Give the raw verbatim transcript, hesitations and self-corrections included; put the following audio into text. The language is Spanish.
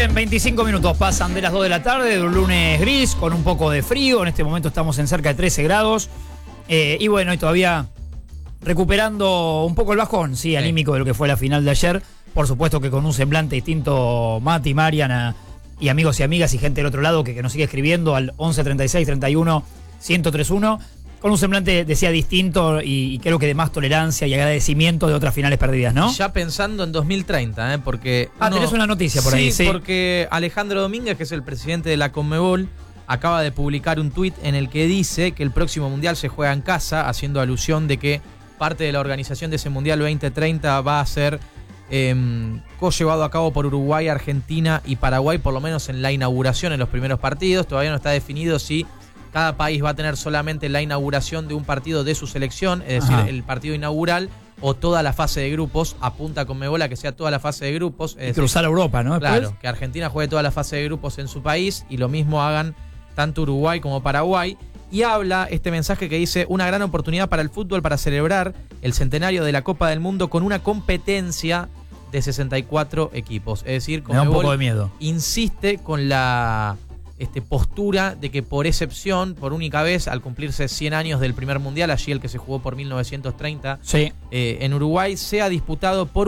Bien, veinticinco minutos pasan de las dos de la tarde, de un lunes gris, con un poco de frío. En este momento estamos en cerca de trece grados. Eh, y bueno, y todavía recuperando un poco el bajón, sí, anímico de lo que fue la final de ayer. Por supuesto que con un semblante distinto, Mati, Mariana y amigos y amigas y gente del otro lado que, que nos sigue escribiendo al once treinta y seis treinta y uno ciento treinta y uno. Con un semblante, decía, distinto y, y creo que de más tolerancia y agradecimiento de otras finales perdidas, ¿no? Ya pensando en dos mil treinta, ¿eh? Porque... Ah, uno, tenés una noticia por ahí, sí. porque Alejandro Domínguez, que es el presidente de la Conmebol, acaba de publicar un tuit en el que dice que el próximo Mundial se juega en casa, haciendo alusión de que parte de la organización de ese Mundial veinte treinta va a ser eh, co-llevado a cabo por Uruguay, Argentina y Paraguay, por lo menos en la inauguración, en los primeros partidos. Todavía no está definido si cada país va a tener solamente la inauguración de un partido de su selección, es decir, Ajá. el partido inaugural, o toda la fase de grupos. Apunta Conmebol a que sea toda la fase de grupos. Es Y decir, cruzar a Europa, ¿no? Después. claro, que Argentina juegue toda la fase de grupos en su país y lo mismo hagan tanto Uruguay como Paraguay. Y habla este mensaje que dice: una gran oportunidad para el fútbol para celebrar el centenario de la Copa del Mundo con una competencia de sesenta y cuatro equipos. Es decir, Me da un Conmebol poco de miedo. insiste con la este, postura de que por excepción, por única vez, al cumplirse cien años del primer mundial, allí el que se jugó por mil novecientos treinta Sí. eh, en Uruguay, sea disputado por